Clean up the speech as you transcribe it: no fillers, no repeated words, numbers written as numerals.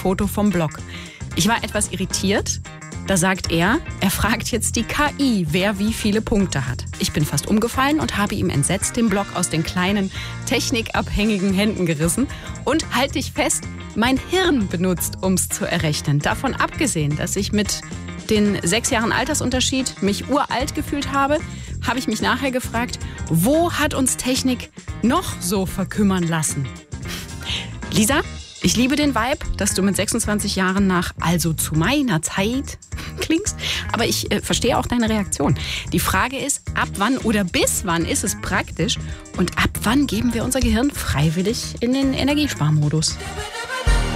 Foto vom Blog. Ich war etwas irritiert. Da sagt er fragt jetzt die KI, wer wie viele Punkte hat. Ich bin fast umgefallen und habe ihm entsetzt den Blog aus den kleinen, technikabhängigen Händen gerissen und, halt dich fest, mein Hirn benutzt, um es zu errechnen. Davon abgesehen, dass ich mit den 6 Jahren Altersunterschied mich uralt gefühlt habe ich mich nachher gefragt, wo hat uns Technik noch so verkümmern lassen? Lisa, ich liebe den Vibe, dass du mit 26 Jahren nach "also zu meiner Zeit" klingst, aber ich verstehe auch deine Reaktion. Die Frage ist, ab wann oder bis wann ist es praktisch und ab wann geben wir unser Gehirn freiwillig in den Energiesparmodus?